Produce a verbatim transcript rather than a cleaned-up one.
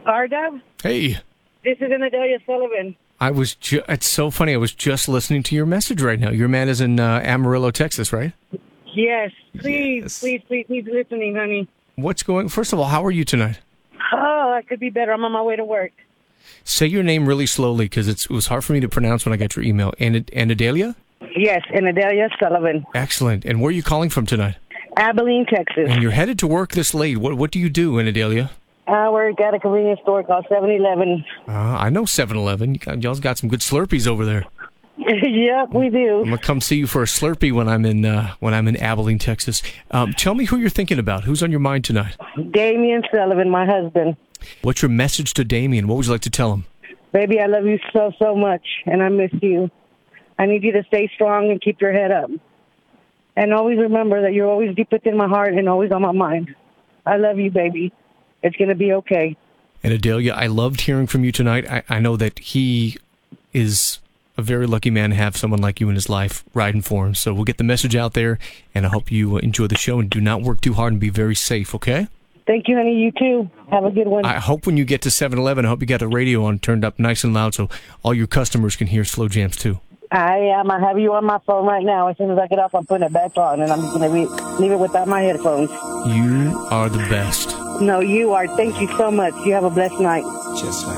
Arda, Hey, this is Anadelia Sullivan. I was. Ju- it's so funny. I was just listening to your message right now. Your man is in uh, Amarillo, Texas, right? Yes, please, Yes. please, please, please listening, honey. What's going? First of all, how are you tonight? Oh, I could be better. I'm on my way to work. Say your name really slowly because it was hard for me to pronounce when I got your email. Anad- Anadelia? Yes, Anadelia Sullivan, Excellent. And where are you calling from tonight? Abilene, Texas. And you're headed to work this late. What What do you do, Anadelia? I work at a convenience store called seven eleven. Uh, I know seven eleven. You got, y'all's got some good Slurpees over there. Yep, we do. I'm gonna come see you for a Slurpee when I'm in uh, when I'm in Abilene, Texas. Um, tell me who you're thinking about. Who's on your mind tonight? Damian Sullivan, my husband. What's your message to Damien? What would you like to tell him? Baby, I love you so, so much, and I miss you. I need you to stay strong and keep your head up. And always remember that you're always deep within my heart and always on my mind. I love you, baby. It's going to be okay. And Adelia, I loved hearing from you tonight. I, I know that he is a very lucky man to have someone like you in his life riding for him. So we'll get the message out there, and I hope you enjoy the show and do not work too hard and be very safe, okay? Thank you, honey. You too. Have a good one. I hope when you get to seven eleven, I hope you got the radio on turned up nice and loud so all your customers can hear Slow Jams too. I am. I have you on my phone right now. As soon as I get off, I'm putting it back on, and I'm just going to re- leave it without my headphones. You are the best. No, you are. Thank you so much. You have a blessed night. Just like